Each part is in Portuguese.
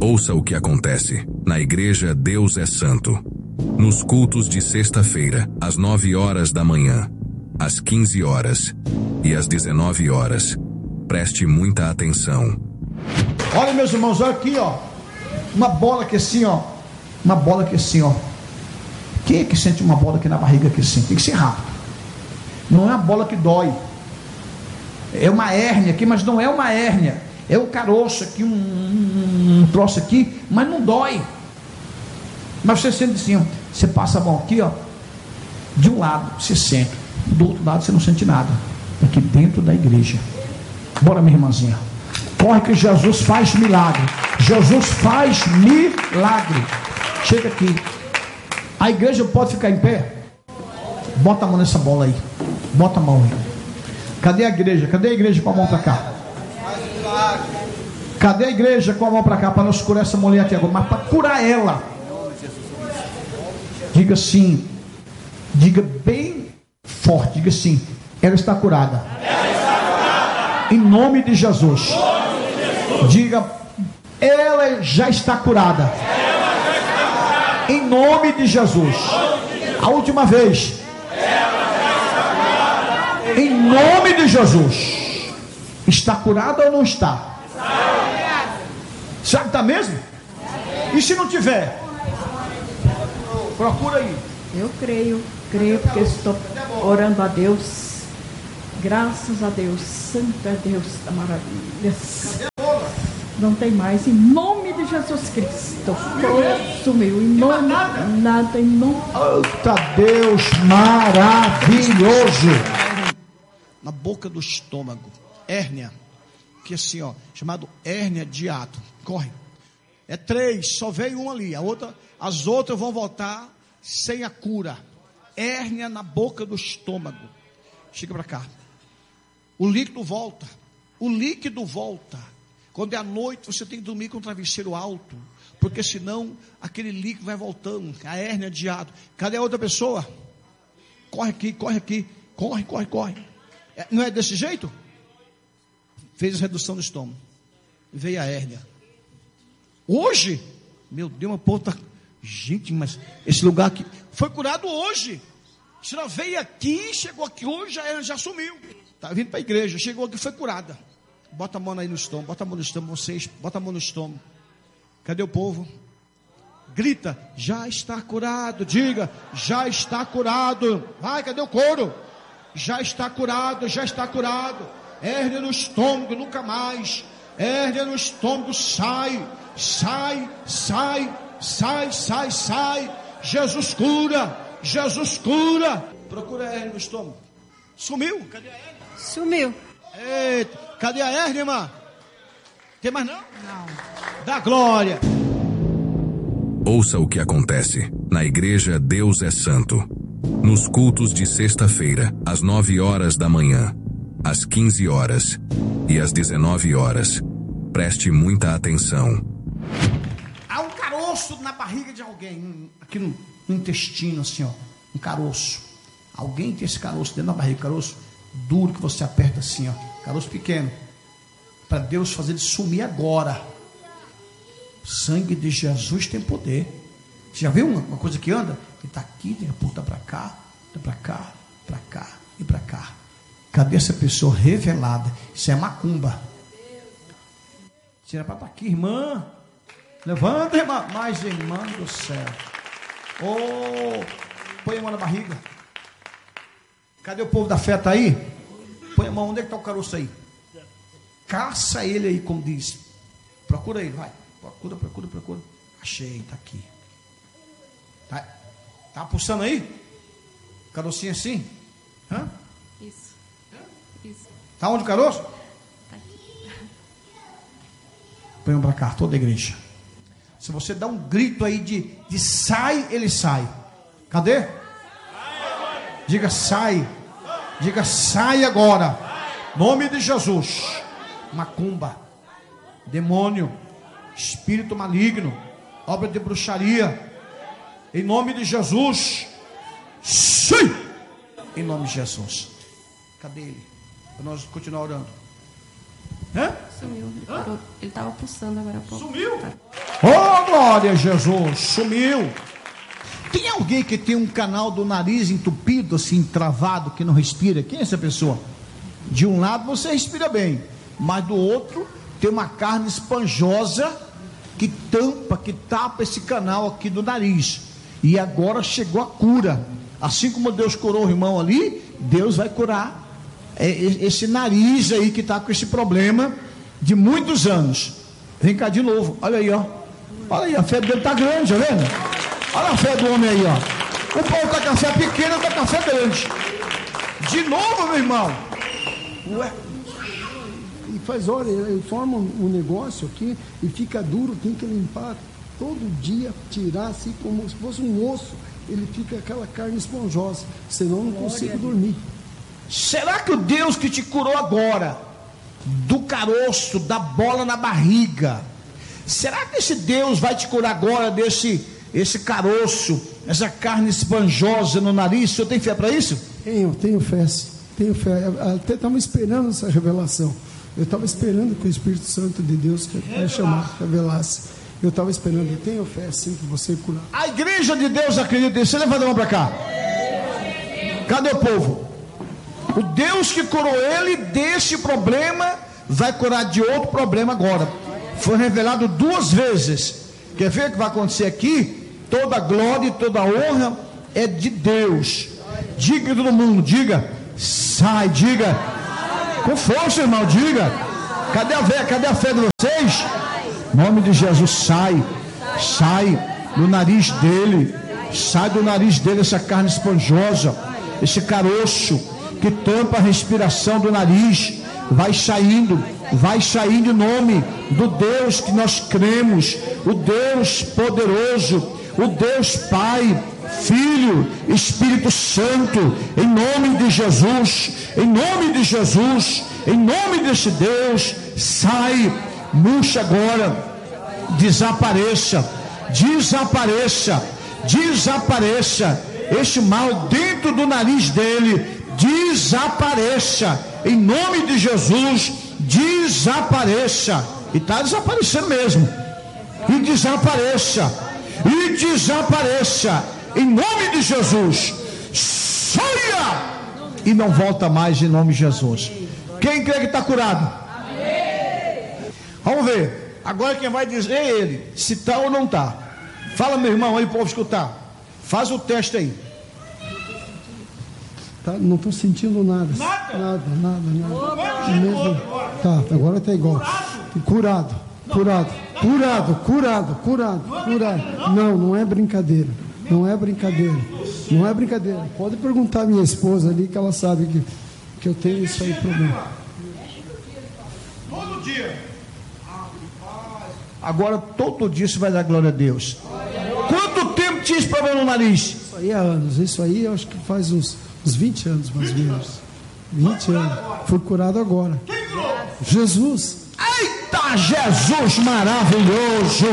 Ouça o que acontece na Igreja Deus é Santo. Nos cultos de sexta-feira, às 9 horas da manhã, às 15 horas e às 19 horas. Preste muita atenção. Olha, meus irmãos, olha aqui, ó. Uma bola que assim, ó. Uma bola que assim, ó. Quem é que sente uma bola aqui na barriga que assim? Tem que ser rápido. Não é uma bola que dói. É uma hérnia aqui, mas não é uma hérnia. É um caroço aqui, um troço aqui, mas não dói. Mas você sente assim, ó. Você passa a mão aqui, ó. De um lado você sente, do outro lado você não sente nada. Aqui dentro da igreja. Bora, minha irmãzinha. Corre que Jesus faz milagre. Jesus faz milagre. Chega aqui. A igreja pode ficar em pé? Bota a mão nessa bola aí. Bota a mão aí. Cadê a igreja? Cadê a igreja com a mão para cá? Cadê a igreja com a mão para cá? Para não curar essa mulher aqui agora, mas para curar ela. Diga assim. Diga bem forte. Diga assim. Ela está curada. Em nome de Jesus. Diga, ela já está curada. Em nome de Jesus. A última vez. Em nome de Jesus. Está curada ou não está? Será que está mesmo? E se não tiver? Procura aí. Eu creio porque estou orando a Deus. Graças a Deus, santo é Deus da maravilha. Não tem mais, em nome de Jesus Cristo. Sumiu, em nome, nada, em nome. Eita Deus maravilhoso. Na boca do estômago, hérnia, que assim, ó, chamado hérnia de hiato. Corre. É 3, só veio uma ali, as outras vão voltar sem a cura. Hérnia na boca do estômago. Chega para cá. O líquido volta. O líquido volta. Quando é à noite, você tem que dormir com o travesseiro alto. Porque senão, aquele líquido vai voltando. A hérnia de hiato. Cadê a outra pessoa? Corre aqui, corre aqui. Corre. Não é desse jeito? Fez a redução do estômago. Veio a hérnia. Hoje, meu Deus, uma ponta. Gente, mas esse lugar aqui foi curado hoje. Se ela veio aqui, chegou aqui hoje, a hérnia já sumiu. Está vindo para a igreja, chegou aqui, foi curada. Bota a mão aí no estômago, bota a mão no estômago, vocês, bota a mão no estômago. Cadê o povo? Grita, já está curado, diga, já está curado. Vai, cadê o coro? Já está curado, já está curado. Hérnia no estômago, nunca mais. Hérnia no estômago, sai. Jesus cura. Procura a hérnia no estômago. Sumiu? Cadê a hérnia? Sumiu. Eita, cadê a hérnia, irmã? Tem mais não? Não. Dá glória. Ouça o que acontece na Igreja Deus é Santo. Nos cultos de sexta-feira, às 9 horas da manhã, às 15 horas e às 19 horas. Preste muita atenção. Há um caroço na barriga de alguém, aqui no intestino, assim, ó. Um caroço. Alguém tem esse caroço dentro da barriga, caroço duro que você aperta assim, ó. Caroço pequeno. Para Deus fazer ele sumir agora. O sangue de Jesus tem poder. Você já viu uma coisa que anda? Ele está aqui, tem que apontar para cá, para cá, para cá e para cá. Cadê essa pessoa revelada? Isso é macumba. Tira para estar aqui, irmã. Levanta, irmã. Mas, irmã do céu. Oh, põe a mão na barriga. Cadê o povo da fé? Está aí? Põe a mão. Onde é que está o caroço aí? Caça ele aí, como diz. Procura ele, vai. Procura. Achei, está aqui. Tá pulsando aí? Carocinho assim? Hã? Isso. Tá onde o caroço? Tá aqui. Põe para cá, toda a igreja. Se você dá um grito aí de sai, ele sai. Cadê? Diga sai. Diga sai agora. Nome de Jesus. Macumba, demônio, espírito maligno, obra de bruxaria. Em nome de Jesus. Sim. Em nome de Jesus. Cadê ele? Para nós continuar orando. Sumiu. Ele estava pulsando agora há pouco. Sumiu? Tá. Oh, glória a Jesus. Sumiu. Tem alguém que tem um canal do nariz entupido, assim, travado, que não respira? Quem é essa pessoa? De um lado você respira bem, mas do outro tem uma carne esponjosa que tampa, que tapa esse canal aqui do nariz. E agora chegou a cura. Assim como Deus curou o irmão ali, Deus vai curar esse nariz aí que está com esse problema de muitos anos. Vem cá de novo, olha aí, ó. Olha aí, a fé dele está grande, tá vendo? Olha a fé do homem aí, ó. O povo está com a fé pequena, está com a fé grande. De novo, meu irmão. Ué. E faz hora, ele forma um negócio aqui e fica duro, tem que limpar todo dia, tirar assim como se fosse um osso. Ele fica aquela carne esponjosa, senão eu não consigo dormir. Será que o Deus que te curou agora, do caroço, da bola na barriga, será que esse Deus vai te curar agora esse caroço, essa carne esponjosa no nariz? O senhor tem fé para isso? Tenho fé, sim. Tenho fé. Até estava esperando essa revelação. Eu estava esperando que o Espírito Santo de Deus revelasse. Eu estava esperando. Eu tenho fé, sim, que você curar. A igreja de Deus acredita nisso. Você levanta a mão para cá. Cadê o povo? O Deus que curou ele desse problema vai curar de outro problema agora. Foi revelado 2 vezes. Quer ver o que vai acontecer aqui? Toda glória e toda honra é de Deus. Diga todo mundo, diga, sai, diga, com força, irmão, diga. Cadê a fé de vocês? Em nome de Jesus, sai do nariz dele, sai do nariz dele essa carne esponjosa, esse caroço que tampa a respiração do nariz. Vai saindo em nome do Deus que nós cremos, o Deus poderoso, o Deus Pai, Filho, Espírito Santo, em nome de Jesus, em nome de Jesus, em nome desse Deus. Sai, murcha agora, desapareça este mal dentro do nariz dele, desapareça, em nome de Jesus, desapareça. E está desaparecendo mesmo. E desapareça, em nome de Jesus. Saia e não volta mais, em nome de Jesus. Quem crê que está curado? Vamos ver. Agora quem vai dizer é ele, se está ou não está. Fala, meu irmão, aí o povo escutar. Faz o teste aí. Tá, não estou sentindo nada. Nada. Mesmo. Tá, agora está igual. Curado. Não é brincadeira. Pode perguntar à minha esposa ali, que ela sabe que eu tenho isso aí problema. Todo dia. Agora todo dia você vai dar glória a Deus. Quanto tempo tinha esse problema no nariz? Isso aí há anos. Isso aí eu acho que faz uns 20 anos mais ou menos. 20 anos. Fui curado agora. Jesus. Eita, Jesus maravilhoso.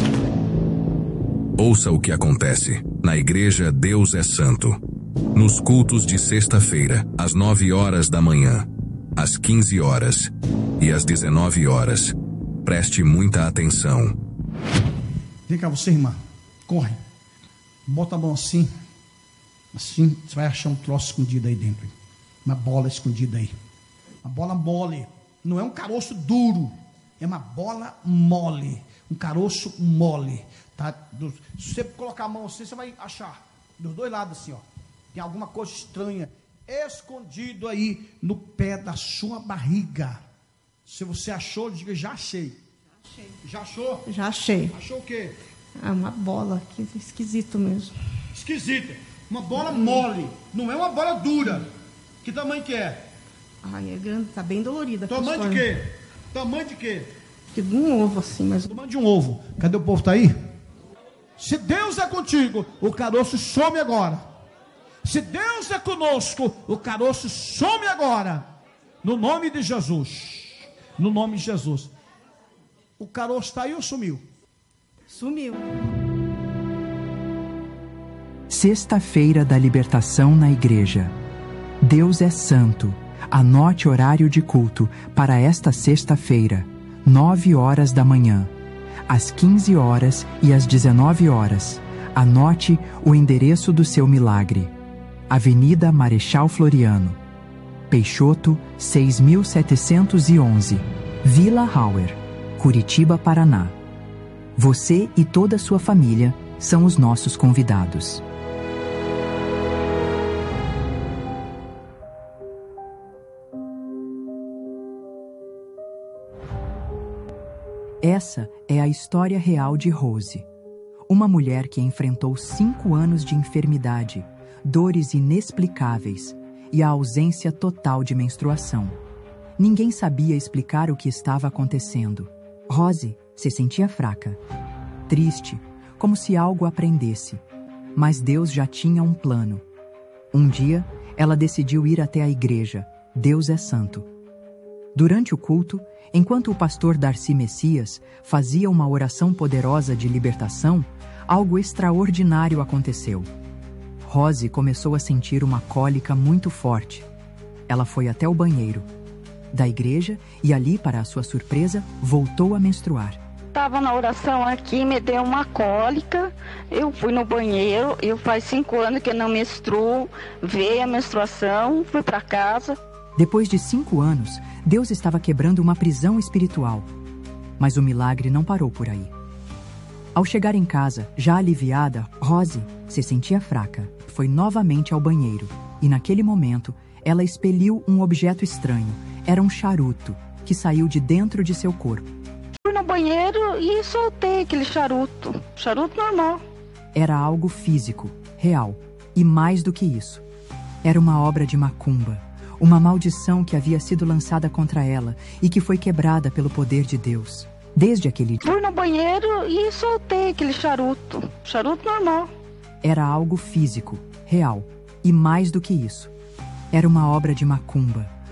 Ouça o que acontece na igreja Deus é Santo. Nos cultos de sexta-feira, às 9 horas da manhã, às 15 horas e às 19 horas. Preste muita atenção. Vem cá, você, irmã. Corre. Bota a mão assim. Assim, você vai achar um troço escondido aí dentro. Uma bola escondida aí. Uma bola mole. Não é um caroço duro. É uma bola mole. Um caroço mole. Tá? Se você colocar a mão assim, você vai achar. Dos 2 lados assim, ó. Tem alguma coisa estranha. Escondido aí no pé da sua barriga. Se você achou, diga, já achei. Já achou? Já achei. Achou o quê? Uma bola, que esquisito mesmo. Esquisita. Uma bola mole. Não é uma bola dura. Que tamanho que é? Ai, é grande, tá bem dolorida. Tamanho de quê? Tamanho de quê? De um ovo assim, mas... Tamanho de um ovo. Cadê o povo? Tá aí? Se Deus é contigo, o caroço some agora. Se Deus é conosco, o caroço some agora. No nome de Jesus. No nome de Jesus. O caroço está aí ou sumiu? Sumiu. Sexta-feira da Libertação na Igreja. Deus é Santo. Anote horário de culto para esta sexta-feira, 9 horas da manhã. às 15 horas e às 19 horas. Anote o endereço do seu milagre. Avenida Marechal Floriano, Peixoto, 6711, Vila Hauer, Curitiba, Paraná. Você e toda a sua família são os nossos convidados. Essa é a história real de Rose, uma mulher que enfrentou 5 anos de enfermidade, dores inexplicáveis e a ausência total de menstruação. Ninguém sabia explicar o que estava acontecendo. Rose se sentia fraca, triste, como se algo a prendesse. Mas Deus já tinha um plano. Um dia, ela decidiu ir até a igreja. Deus é Santo. Durante o culto, enquanto o pastor Darcy Messias fazia uma oração poderosa de libertação, algo extraordinário aconteceu. Rose começou a sentir uma cólica muito forte. Ela foi até o banheiro da igreja e ali, para a sua surpresa, voltou a menstruar. Estava na oração aqui, me deu uma cólica, eu fui no banheiro, faz 5 anos que eu não menstruo, veio a menstruação, fui para casa. Depois de 5 anos, Deus estava quebrando uma prisão espiritual. Mas o milagre não parou por aí. Ao chegar em casa, já aliviada, Rose se sentia fraca. Foi novamente ao banheiro e, naquele momento, ela expeliu um objeto estranho. Era um charuto que saiu de dentro de seu corpo. Fui no banheiro e soltei aquele charuto normal. Era algo físico, real, e mais do que isso. Era uma obra de macumba, uma maldição que havia sido lançada contra ela e que foi quebrada pelo poder de Deus. Desde aquele dia... Fui no banheiro e soltei aquele charuto normal. Era algo físico, real, e mais do que isso. Era uma obra de macumba,